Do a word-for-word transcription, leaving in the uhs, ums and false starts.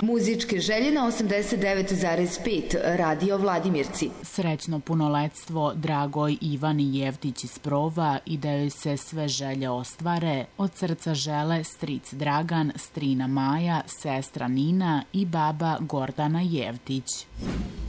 Muzičke želje na osamdeset devet zarez pet Radio Vladimirci. Srećno punoletstvo Dragoj Ivani Jevtić iz Prova i da joj se sve želje ostvare. Od srca žele stric Dragan, strina Maja, sestra Nina i baba Gordana Jevtić.